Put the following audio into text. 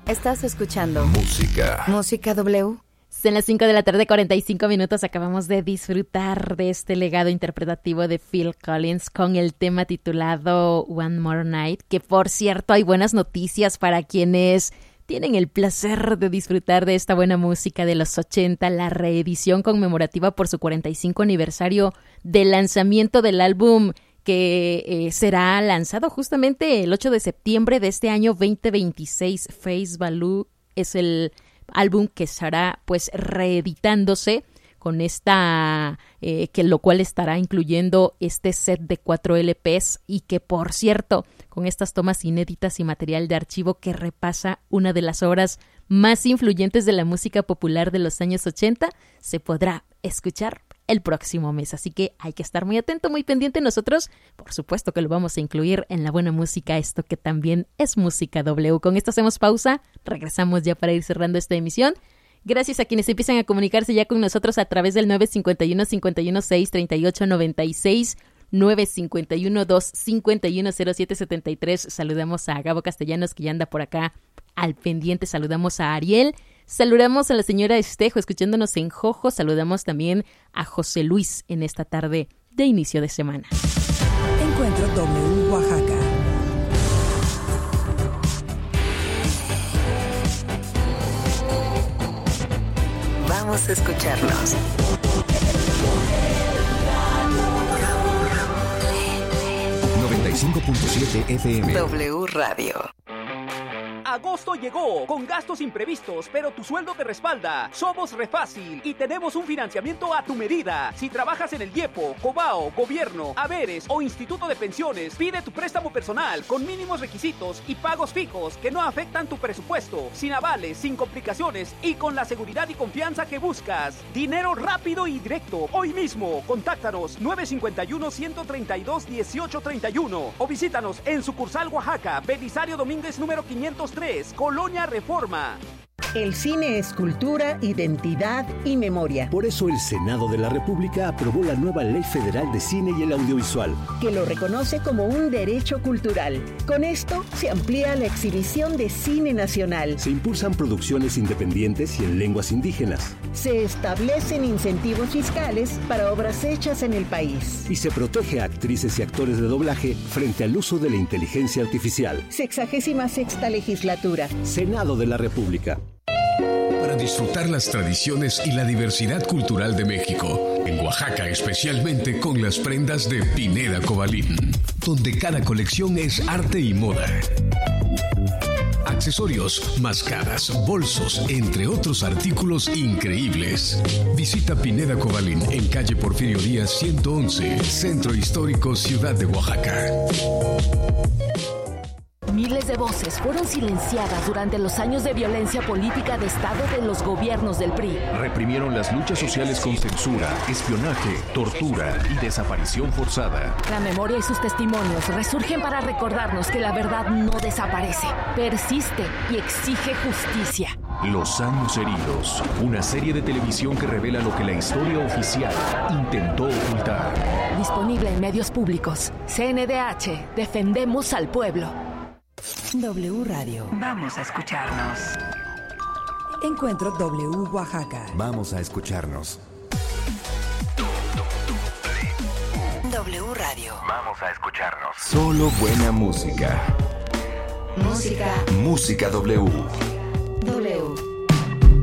Estás escuchando Música W. En las 5 de la tarde, 45 minutos, acabamos de disfrutar de este legado interpretativo de Phil Collins con el tema titulado One More Night, que por cierto hay buenas noticias para quienes tienen el placer de disfrutar de esta buena música de los 80, la reedición conmemorativa por su 45 aniversario del lanzamiento del álbum que será lanzado justamente el 8 de septiembre de este año 2026. Face Value es el álbum que estará pues reeditándose con esta, que lo cual estará incluyendo este set de 4 LPs y que por cierto, con estas tomas inéditas y material de archivo que repasa una de las obras más influyentes de la música popular de los años 80, se podrá escuchar el próximo mes. Así que hay que estar muy atento, muy pendiente. Nosotros, por supuesto que lo vamos a incluir en la buena música, esto que también es Música W. Con esto hacemos pausa, regresamos ya para ir cerrando esta emisión. Gracias a quienes empiezan a comunicarse ya con nosotros a través del 951-516-3896, 951-251-0773. Saludamos a Gabo Castellanos, que ya anda por acá al pendiente. Saludamos a Ariel. Saludamos a la señora Estejo, escuchándonos en Jojo. Saludamos también a José Luis en esta tarde de inicio de semana. Encuentro W Oaxaca. Vamos a escucharnos. 95.7 FM. W Radio. Agosto llegó con gastos imprevistos, pero tu sueldo te respalda. Somos Refácil y tenemos un financiamiento a tu medida. Si trabajas en el IEPO, Cobao, Gobierno, Haberes o Instituto de Pensiones, pide tu préstamo personal con mínimos requisitos y pagos fijos que no afectan tu presupuesto, sin avales, sin complicaciones y con la seguridad y confianza que buscas. Dinero rápido y directo. Hoy mismo, contáctanos 951-132-1831 o visítanos en sucursal Oaxaca, Belisario Domínguez número 503, Colonia Reforma. El cine es cultura, identidad y memoria. Por eso el Senado de la República aprobó la nueva Ley Federal de Cine y el Audiovisual, que lo reconoce como un derecho cultural. Con esto se amplía la exhibición de cine nacional. Se impulsan producciones independientes y en lenguas indígenas. Se establecen incentivos fiscales para obras hechas en el país. Y se protege a actrices y actores de doblaje frente al uso de la inteligencia artificial. 66ª legislatura. Senado de la República. Para disfrutar las tradiciones y la diversidad cultural de México, en Oaxaca especialmente con las prendas de Pineda Cobalín, donde cada colección es arte y moda. Accesorios, máscaras, bolsos, entre otros artículos increíbles. Visita Pineda Cobalín en calle Porfirio Díaz 111, Centro Histórico, Ciudad de Oaxaca. Miles de voces fueron silenciadas durante los años de violencia política de Estado de los gobiernos del PRI. Reprimieron las luchas sociales con censura, espionaje, tortura y desaparición forzada. La memoria y sus testimonios resurgen para recordarnos que la verdad no desaparece, persiste y exige justicia. Los años heridos, una serie de televisión que revela lo que la historia oficial intentó ocultar. Disponible en medios públicos. CNDH, defendemos al pueblo. W Radio. Vamos a escucharnos. Encuentro W Oaxaca. Vamos a escucharnos. W Radio. Vamos a escucharnos. Solo buena música. Música. Música W.